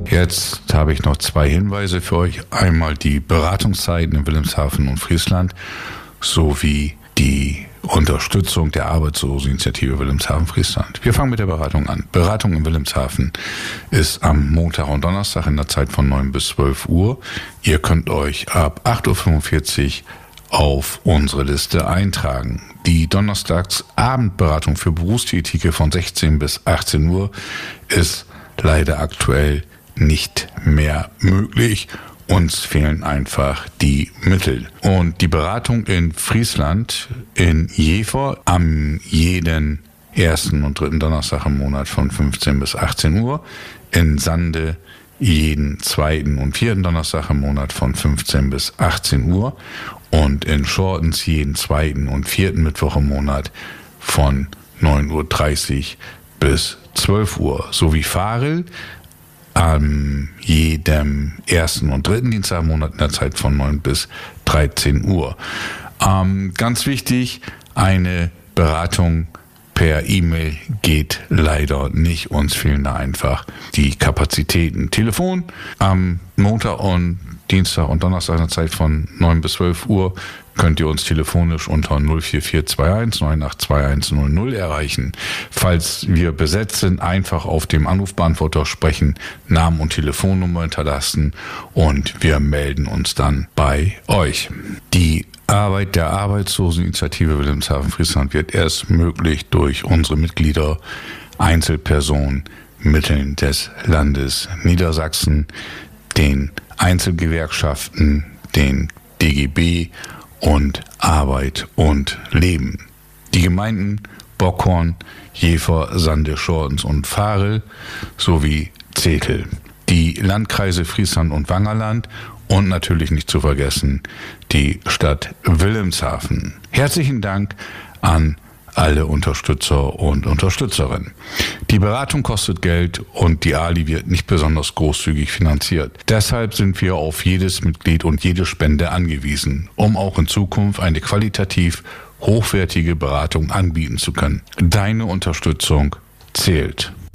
Jetzt habe ich noch 2 Hinweise für euch. Einmal die Beratungszeiten in Wilhelmshaven und Friesland sowie die Unterstützung der Arbeitsloseninitiative Wilhelmshaven-Friesland. Wir fangen mit der Beratung an. Beratung in Wilhelmshaven ist am Montag und Donnerstag in der Zeit von 9 bis 12 Uhr. Ihr könnt euch ab 8.45 Uhr auf unsere Liste eintragen. Die Donnerstagsabendberatung für Berufstätige von 16 bis 18 Uhr ist leider aktuell nicht mehr möglich. Uns fehlen einfach die Mittel. Und die Beratung in Friesland, in Jever, am jeden ersten und dritten Donnerstag im Monat von 15 bis 18 Uhr. In Sande jeden zweiten und vierten Donnerstag im Monat von 15 bis 18 Uhr. Und in Schortens jeden zweiten und vierten Mittwoch im Monat von 9.30 Uhr bis 12 Uhr. Sowie Farel an jedem ersten und dritten Dienstag im Monat in der Zeit von 9 bis 13 Uhr. Ganz wichtig, eine Beratung per E-Mail geht leider nicht. Uns fehlen da einfach die Kapazitäten. Telefon am Montag und Dienstag und Donnerstag in der Zeit von 9 bis 12 Uhr könnt ihr uns telefonisch unter 04421 982100 erreichen. Falls wir besetzt sind, einfach auf dem Anrufbeantworter sprechen, Namen und Telefonnummer hinterlassen und wir melden uns dann bei euch. Die Arbeit der Arbeitsloseninitiative Wilhelmshaven-Friesland wird erst möglich durch unsere Mitglieder, Einzelpersonen, Mitteln des Landes Niedersachsen, den Einzelgewerkschaften, den DGB und Arbeit und Leben. Die Gemeinden Bockhorn, Jever, Sande, Schortens und Farel sowie Zetel. Die Landkreise Friesland und Wangerland und natürlich nicht zu vergessen die Stadt Wilhelmshaven. Herzlichen Dank an alle Unterstützer und Unterstützerinnen. Die Beratung kostet Geld und die Ali wird nicht besonders großzügig finanziert. Deshalb sind wir auf jedes Mitglied und jede Spende angewiesen, um auch in Zukunft eine qualitativ hochwertige Beratung anbieten zu können. Deine Unterstützung zählt.